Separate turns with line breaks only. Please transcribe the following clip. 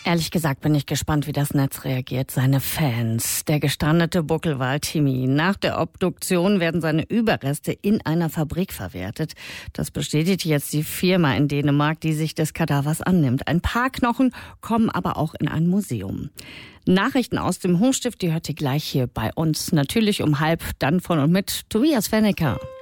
Ehrlich gesagt bin ich gespannt, wie das Netz reagiert. Seine Fans. Der gestrandete Buckelwal Timmy. Nach der Obduktion werden seine Überreste in einer Fabrik verwertet. Das bestätigt jetzt die Firma in Dänemark, die sich des Kadavers annimmt. Ein paar Knochen kommen aber auch in ein Museum. Nachrichten aus dem Hochstift, die hört ihr gleich hier bei uns. Natürlich um 12:30, dann von und mit Tobias Fennecker.